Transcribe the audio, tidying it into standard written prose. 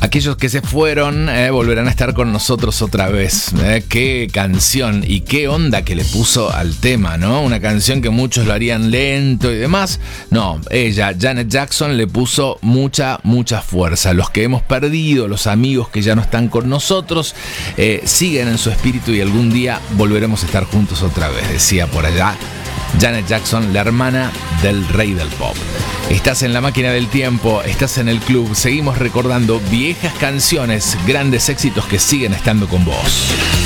Aquellos que se fueron volverán a estar con nosotros otra vez. Qué canción y qué onda que le puso al tema, ¿no? Una canción que muchos lo harían lento y demás. No, ella, Janet Jackson, le puso mucha fuerza. Los que hemos perdido, los amigos que ya no están con nosotros, siguen en su espíritu y algún día volveremos a estar juntos otra vez, decía por allá Janet Jackson, la hermana del rey del pop. Estás en la máquina del tiempo, estás en el club, seguimos recordando viejas canciones, grandes éxitos que siguen estando con vos.